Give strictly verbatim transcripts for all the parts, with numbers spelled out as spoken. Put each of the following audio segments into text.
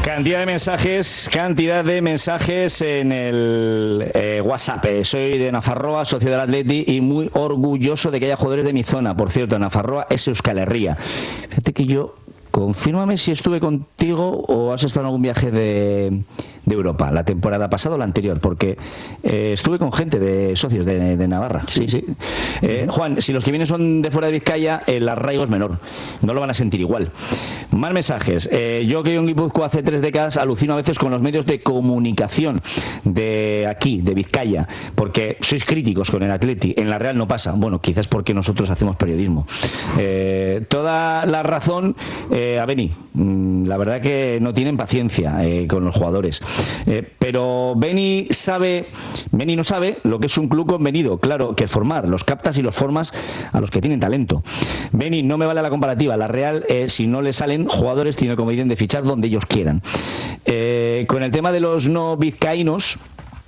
Cantidad de mensajes, cantidad de mensajes en el eh, WhatsApp. Eh, soy de Nafarroa, socio del Atleti y muy orgulloso de que haya jugadores de mi zona. Por cierto, Nafarroa es Euskal Herria. Fíjate que yo, confírmame si estuve contigo o has estado en algún viaje de, de Europa, la temporada pasada o la anterior, porque eh, estuve con gente de socios de, de Navarra. Sí, sí. Eh, Juan, si los que vienen son de fuera de Vizcaya, el arraigo es menor. No lo van a sentir igual. Más mensajes. Eh, yo que vivo en Guipúzcoa hace tres décadas alucino a veces con los medios de comunicación de aquí, de Vizcaya, porque sois críticos con el Atleti. En la Real no pasa. Bueno, quizás porque nosotros hacemos periodismo. Eh, toda la razón eh, a Beni. La verdad que no tienen paciencia eh, con los jugadores. Eh, pero Beni sabe, Beni no sabe lo que es un club convenido. Claro, que es formar. Los captas y los formas a los que tienen talento. Beni, no me vale la comparativa. La Real, eh, si no le salen jugadores, tiene como dicen de fichar donde ellos quieran. Eh, con el tema de los no vizcaínos,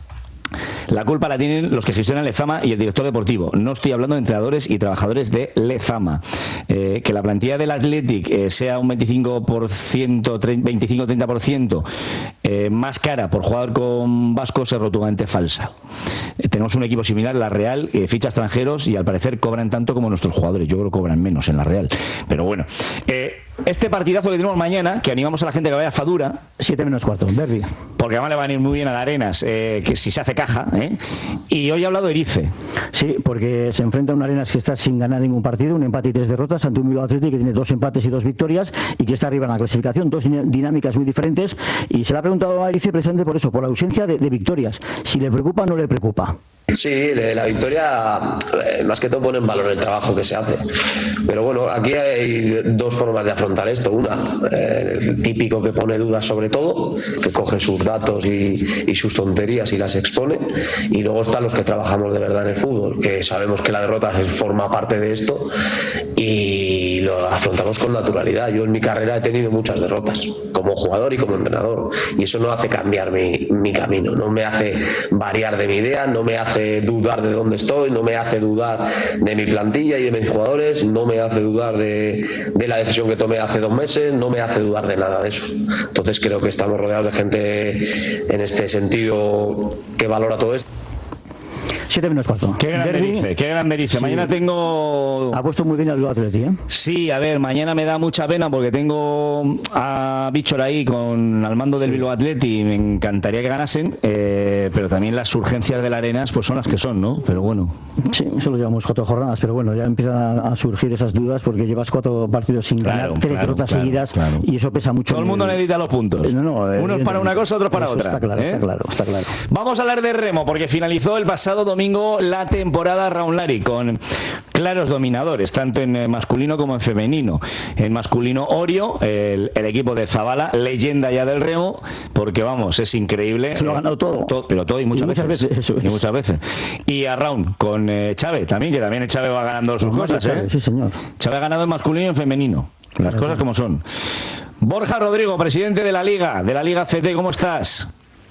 la culpa la tienen los que gestionan Lezama y el director deportivo. No estoy hablando de entrenadores y trabajadores de Lezama. Eh, que la plantilla del Athletic eh, sea un veinticinco por ciento, veinticinco a treinta por ciento eh, más cara por jugador con vascos es rotundamente falsa. Eh, tenemos un equipo similar, la Real, eh, ficha extranjeros y al parecer cobran tanto como nuestros jugadores. Yo creo que cobran menos en la Real. Pero bueno, eh, este partidazo que tenemos mañana, que animamos a la gente que vaya a Fadura, siete menos cuarto, derbi. Porque además le van a ir muy bien a la Arenas, eh, que si se hace caja, ¿eh? Y hoy ha hablado Erice. Sí, porque se enfrenta a una Arenas que está sin ganar ningún partido, un empate y tres derrotas, ante un Bilbao Athletic que tiene dos empates y dos victorias y que está arriba en la clasificación, dos dinámicas muy diferentes. Y se le ha preguntado a Erice precisamente por eso, por la ausencia de, de victorias. Si le preocupa o no le preocupa. Sí, la victoria eh, más que todo pone en valor el trabajo que se hace. Pero bueno, aquí hay dos formas de afrontar esto. Una, eh, el típico que pone dudas sobre todo, que coge sus datos y, y sus tonterías y las expone. Y luego están los que trabajamos de verdad en el fútbol, que sabemos que la derrota forma parte de esto y lo afrontamos con naturalidad. Yo en mi carrera he tenido muchas derrotas, como jugador y como entrenador. Y eso no hace cambiar mi, mi camino, no me hace variar de mi idea, no me hace dudar de dónde estoy, no me hace dudar de mi plantilla y de mis jugadores, no me hace dudar de, de la decisión que tomé hace dos meses, no me hace dudar de nada de eso. Entonces creo que estamos rodeados de gente en este sentido que valora todo esto. siete menos cuarto. Qué gran Erice, qué gran Erice. Sí. Mañana tengo... Ha puesto muy bien al Bilbao Athletic, ¿eh? Sí, a ver, mañana me da mucha pena porque tengo a Bichor ahí con al mando del sí. Bilbao Athletic y me encantaría que ganasen, eh, pero también las urgencias de la Arenas pues son las que son, ¿no? Pero bueno. Sí, solo llevamos cuatro jornadas, pero bueno, ya empiezan a surgir esas dudas porque llevas cuatro partidos sin claro, ganar, tres claro, derrotas claro, seguidas claro. Y eso pesa mucho. Todo el mundo el... necesita los puntos. No, no, unos para una cosa, otros para eso otra. Está claro, ¿eh? está claro, está claro. Vamos a hablar de remo porque finalizó el pasado domingo la temporada Raunlari con claros dominadores, tanto en masculino como en femenino. En masculino Orio, el, el equipo de Zabala, leyenda ya del remo, porque vamos, es increíble. Se lo ha ganado todo. todo pero todo y muchas, y muchas veces. veces. Eso es. Y muchas veces. Y a Raun con eh, Chávez también, que también Chávez va ganando sus cosas. Chávez, ¿eh? Sí, señor. Chávez ha ganado en masculino y en femenino. Las claro. cosas como son. Borja Rodrigo, presidente de la Liga, de la Liga C T, ¿cómo estás?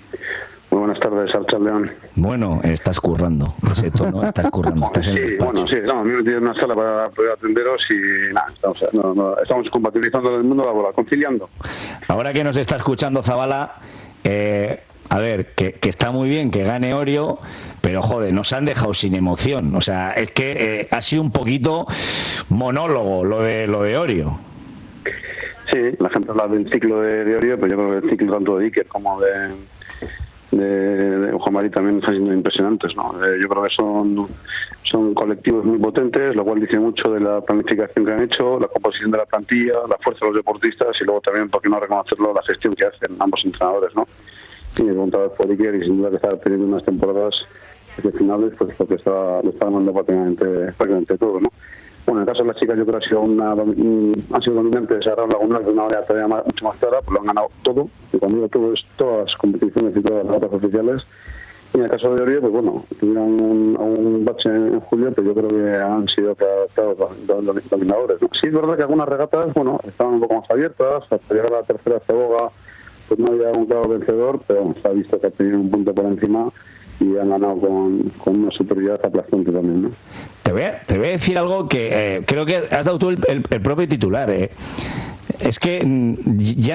Muy buenas tardes, Archal León. Bueno, estás currando, ese tono, estás currando, estás en sí, el despacho. bueno, sí, estamos metidos en una sala para poder atenderos y nada, estamos, no, no, estamos compatibilizando el mundo laboral, conciliando. Ahora que nos está escuchando Zabala, eh, a ver, que, que está muy bien que gane Orio, pero joder, nos han dejado sin emoción. O sea, es que eh, ha sido un poquito monólogo lo de lo de Orio. Sí, la gente habla del ciclo de, de Orio, pero yo creo que el ciclo tanto de Iker como de... De, de Juan Mari también están siendo impresionantes, ¿no? Eh, yo creo que son son colectivos muy potentes, lo cual dice mucho de la planificación que han hecho, la composición de la plantilla, la fuerza de los deportistas y luego también, por qué no reconocerlo, la gestión que hacen ambos entrenadores, ¿no? Y me preguntaba por Iker y sin duda que estaba teniendo unas temporadas de finales, pues porque estaba, le está ganando prácticamente, prácticamente todo, ¿no? Bueno, en el caso de las chicas yo creo que ha sido una, han sido dominantes a Raúl Lagunar de una manera todavía más, mucho más clara, pues lo han ganado todo, y cuando digo todo es todas las competiciones y todas las notas oficiales. Y en el caso de Orio, pues bueno, tuvieron un, un bache en julio, pero yo creo que han sido todos dominadores, ¿no? Sí, es verdad que algunas regatas, bueno, estaban un poco más abiertas, hasta llegar a la tercera Ceboga, pues no había un claro vencedor, pero se ha visto que ha tenido un punto por encima y han ganado con, con una superioridad aplastante también, ¿no? Te voy a, te voy a decir algo que eh, creo que has dado tú el, el, el propio titular. Eh. Es que ya